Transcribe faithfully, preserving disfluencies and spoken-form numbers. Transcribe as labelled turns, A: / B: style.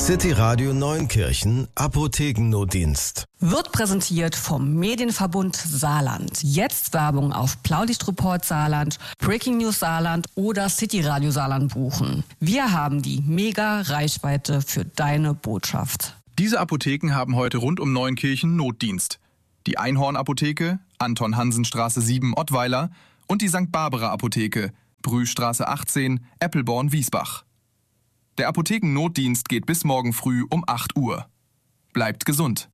A: City Radio Neunkirchen Apothekennotdienst.
B: Wird präsentiert vom Medienverbund Saarland. Jetzt Werbung auf Blaulichtreport Saarland, Breaking News Saarland oder City Radio Saarland buchen. Wir haben die Mega-Reichweite für deine Botschaft.
C: Diese Apotheken haben heute rund um Neunkirchen Notdienst. Die Einhorn-Apotheke, Anton-Hansen-Straße sieben, Ottweiler und die Sankt Barbara-Apotheke, Brühstraße achtzehn, Eppelborn-Wiesbach. Der Apothekennotdienst geht bis morgen früh um acht Uhr. Bleibt gesund!